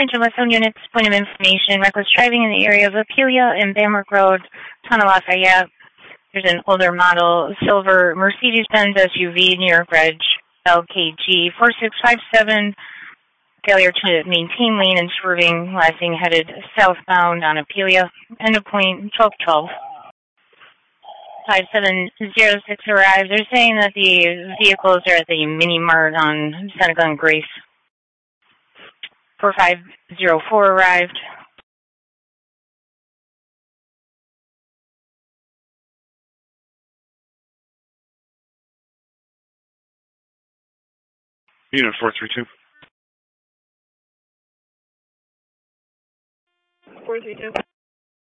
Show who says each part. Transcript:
Speaker 1: Attention Westland units, point of information, reckless driving in the area of Apelia and Bamberg Road, Town of Lafayette. There's an older model silver Mercedes-Benz SUV, New York Reg, LKG 4657, failure to maintain lane and swerving, lasting headed southbound on Apelia. End of point 1212. 5706 arrives. They're saying that the vehicles are at the Mini Mart on Seneca and Grace. 4504 arrived.
Speaker 2: Unit 432.
Speaker 3: 432.